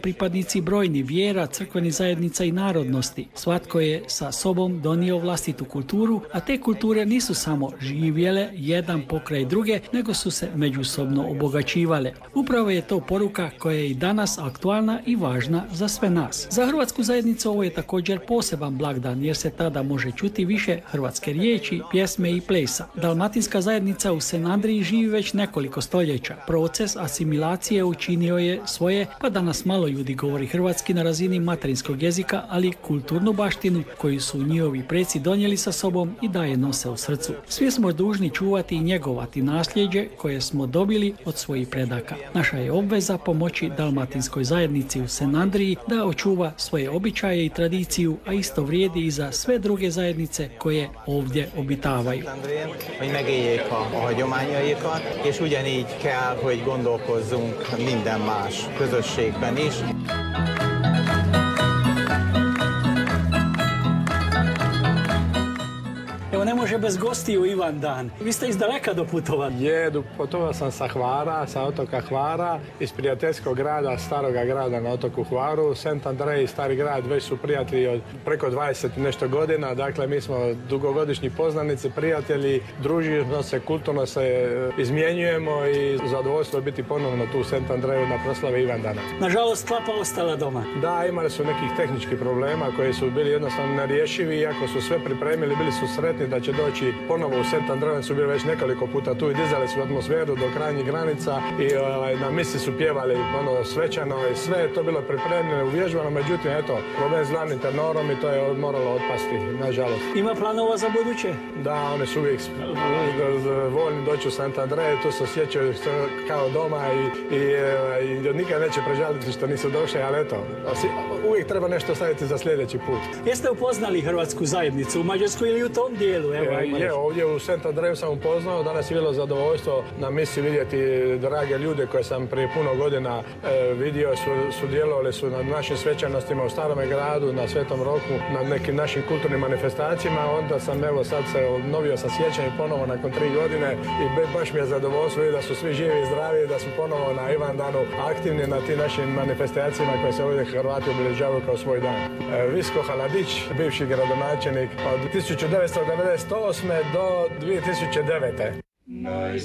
pripadnici brojni vjera, crkvenih zajednica i narodnosti. Svatko je sa sobom donio vlastitu kulturu, a te kulture nisu samo živjele jedan pokraj druge, nego su se međusobno obogaćivale. Upravo je to poruka koja je i danas aktualna i važna za sve nas. Za hrvatsku zajednicu ovo je također poseban blagdan, jer se tada može čuti više hrvatske riječi, pjesme i plesa. Dalmatinska zajednica u Senadriji živi već nekoliko stoljeća. Proces asimilacije učinio je svoje, pa danas malo ljudi govori hrvatski na razini materinskog jezika, ali kulturnu baštinu koju su njihovi preci donijeli sa sobom i dalje nose u srcu. Svi smo dužni čuvati i njegovati nasljeđe koje smo dobili od svojih predaka. Naša je obveza pomoći dalmatinskoj zajednici u Senadriji da očuva svoje običaje i tradiciju, a isto vrijedi i za sve druge zajednice koje ovdje obitavaju. Hogy megéljék a hagyományaikat, és ugyanígy kell, hogy gondolkozzunk minden más közösségben is. Evo, ne može bez gostiju Ivan Dan. Vi ste iz daleka doputovali. Putovao sam sa Hvara, sa otoka Hvara, iz prijateljskog grada, staroga grada na otoku Hvaru. Sent Andrej i Stari grad već su prijatelji od preko 20 nešto godina. Dakle, mi smo dugogodišnji poznanici, prijatelji, družimo se, kulturno se izmjenjujemo i zadovoljstvo je biti ponovno tu u Sent Andreju na proslavi Ivandana. Nažalost, klapa ostala doma. Da, imali su nekih tehničkih problema koji su bili jednostavno nerješivi, iako su sve pripremili, bili su sretni da će doći ponovo u Sent Andreju, su bili već nekoliko puta tu i dizali su atmosferu do krajnjih granica i na misi su pjevali svečano i sve je to bilo pripremljeno, uvježbano, međutim, eto, problem s glavnim tenorom i to je moralo otpasti, nažalost. Ima planova za buduće? Da, oni su uvijek voljni doći u Sent Andreju, tu se osjećaju kao doma i nikad neće prežaliti što nisu došli, ali eto, uvijek treba nešto staviti za sljedeći put. Jeste upoznali hrvatsku zajednicu u Mađarskoj ili u tom dijelu? Ovdje u Sent Andreju sam upoznao, danas je bilo zadovoljstvo na misi vidjeti drage ljude koje sam prije puno godina vidio, sudjelovali su na našim svečanostima u Starome gradu, na Svetom Roku, na nekim našim kulturnim manifestacijama, onda sam evo sad se obnovio sa sjećanjem ponovo nakon 3 godine i baš mi je zadovoljstvo da su svi živi i zdravi, da su ponovo na Ivandanu aktivni na tim našim manifestacijama koje se ovdje Hrvati obilježavaju kao svoj dan. Visko Haladić, bivši gradonačelnik od 1998. do 2009.